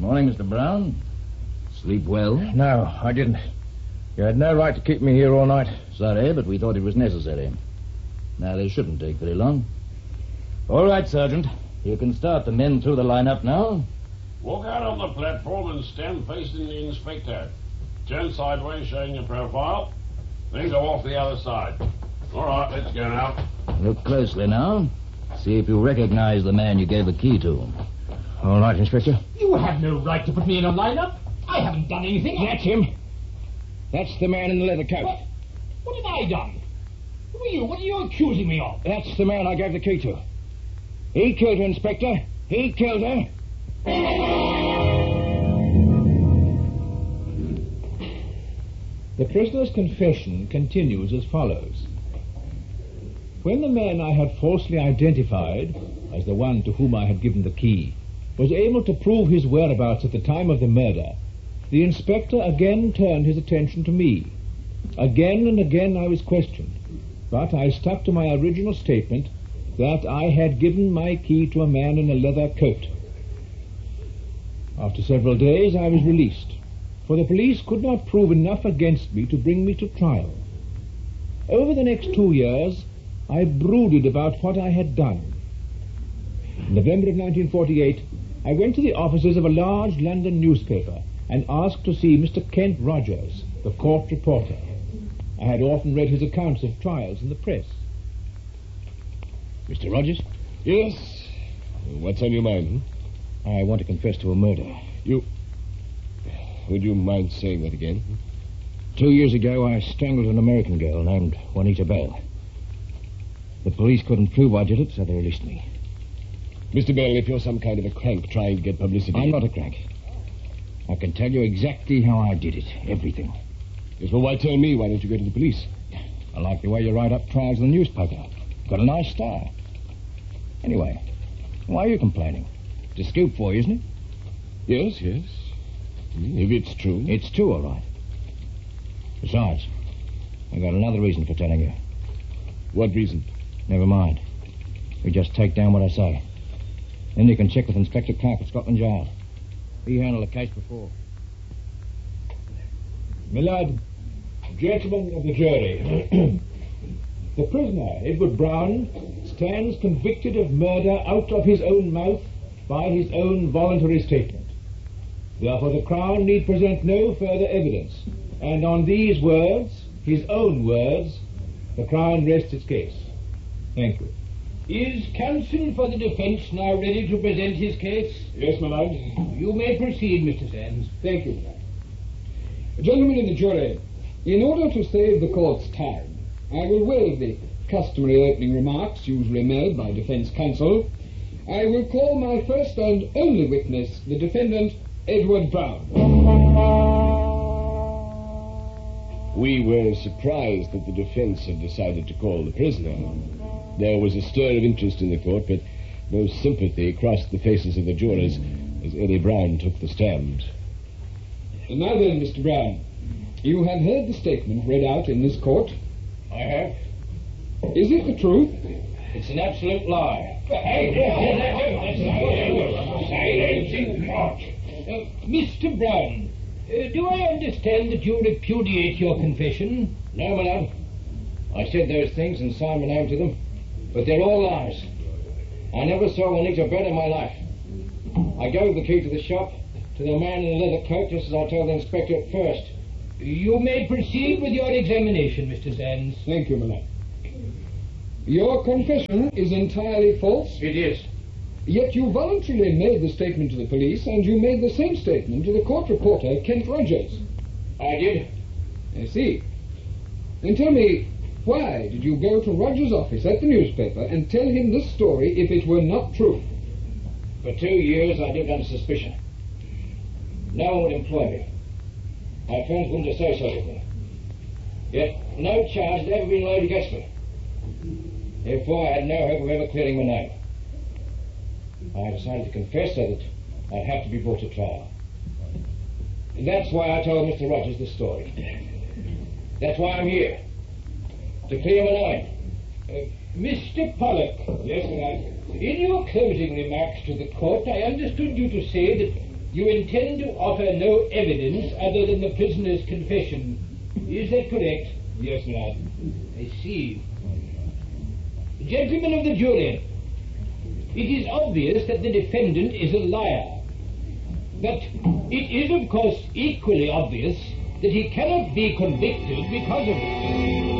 Morning, Mr. Brown. Sleep well? No, I didn't. You had no right to keep me here all night. Sorry, but we thought it was necessary. Now, this shouldn't take very long. All right, Sergeant. You can start the men through the line-up now. Walk out on the platform and stand facing the inspector. Turn sideways, showing your profile. Then go off the other side. All right, let's go now. Look closely now. See if you recognize the man you gave the key to. All right, Inspector. You have no right to put me in a lineup. I haven't done anything. That's him. That's the man in the leather coat. What have I done? Who are you? What are you accusing me of? That's the man I gave the key to. He killed her, Inspector. He killed her. The prisoner's confession continues as follows. When the man I had falsely identified as the one to whom I had given the key was able to prove his whereabouts at the time of the murder, the inspector again turned his attention to me. Again and again I was questioned, but I stuck to my original statement that I had given my key to a man in a leather coat. After several days I was released, for the police could not prove enough against me to bring me to trial. Over the next 2 years, I brooded about what I had done. In November of 1948, I went to the offices of a large London newspaper and asked to see Mr. Kent Rogers, the court reporter. I had often read his accounts of trials in the press. Mr. Rogers? Yes? What's on your mind? I want to confess to a murder. Would you mind saying that again? 2 years ago, I strangled an American girl named Juanita Bell. The police couldn't prove I did it, so they released me. Mr. Bell, if you're some kind of a crank trying to get publicity... I'm not a crank. I can tell you exactly how I did it. Everything. Yes, well, why tell me? Why don't you go to the police? I like the way you write up trials in the newspaper. Got a nice style. Anyway, why are you complaining? It's a scoop for you, isn't it? Yes. If it's true. It's true, all right. Besides, I've got another reason for telling you. What reason? Never mind. We just take down what I say. Then you can check with Inspector Clark at Scotland Yard. He handled the case before. My lord, gentlemen of the jury, the prisoner, Edward Brown, stands convicted of murder out of his own mouth by his own voluntary statement. Therefore, the Crown need present no further evidence. And on these words, his own words, the Crown rests its case. Thank you. Is counsel for the defence now ready to present his case? Yes, my lord. You may proceed, Mr. Sands. Thank you. Gentlemen in the jury, in order to save the court's time, I will waive the customary opening remarks usually made by defence counsel. I will call my first and only witness, the defendant, Edward Brown. We were surprised that the defense had decided to call the prisoner. There was a stir of interest in the court, but no sympathy crossed the faces of the jurors as Eddie Brown took the stand. Now then, Mr. Brown, you have heard the statement read out in this court. I have. Is it the truth? It's an absolute lie. Silence in court. Mr. Brown, do I understand that you repudiate your confession? No, my lord. I said those things and signed my name to them, but they're all lies. I never saw Juanita Bell in my life. I gave the key to the shop to the man in the leather coat, just as I told the inspector at first. You may proceed with your examination, Mr. Sands. Thank you, my lord. Your confession is entirely false. It is. Yet you voluntarily made the statement to the police, and you made the same statement to the court reporter, Kent Rogers. I did. I see. And tell me, why did you go to Rogers' office at the newspaper and tell him this story if it were not true? For 2 years I lived under suspicion. No one would employ me. My friends wouldn't associate with me. Yet no charge had ever been laid against me. Therefore I had no hope of ever clearing my name. I decided to confess so that I'd have to be brought to trial. And that's why I told Mr. Rogers this story. That's why I'm here. To clear my name. Mr. Pollock. Yes, my lord. In your closing remarks to the court, I understood you to say that You intend to offer no evidence other than the prisoner's confession. Is that correct? Yes, lad. I see. Gentlemen of the jury, it is obvious that the defendant is a liar. But it is, of course, equally obvious that he cannot be convicted because of it.